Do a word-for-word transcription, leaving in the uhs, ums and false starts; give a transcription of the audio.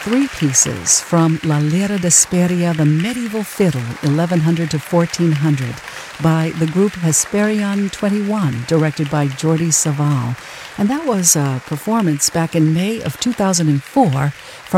three pieces from La Lira d'Hesperia, the medieval fiddle, eleven hundred to fourteen hundred, by the group Hesperion twenty-one, directed by Jordi Savall. And that was a performance back in May of two thousand four from